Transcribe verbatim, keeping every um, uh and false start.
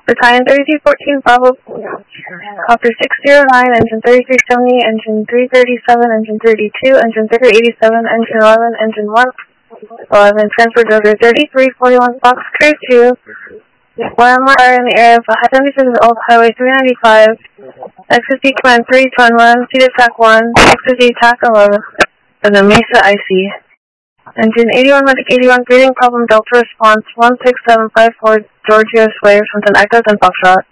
Battalion thirty-two fourteen Bravo, Copter six zero nine, engine thirty-three seventy, engine three thirty-seven, engine thirty-two, engine three eighty-seven, engine eleven, engine one, eleven, transfer Dozer thirty-three forty-one Fox, crew two, landmark fire in the area of High seventy-six Old Highway three ninety-five, X fifty command three twenty-one, seat attack one, X fifty attack eleven, and the Mesa I C. Engine eighty-one, Medic eighty-one, greeting problem Delta response one six seven five four, George U S Way, something Echo ten Foxtrot.